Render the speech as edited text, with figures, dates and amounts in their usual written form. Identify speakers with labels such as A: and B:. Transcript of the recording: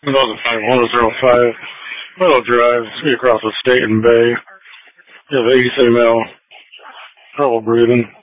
A: 2005 Meadow Drive, across the state and bay. You have 80 male trouble breathing.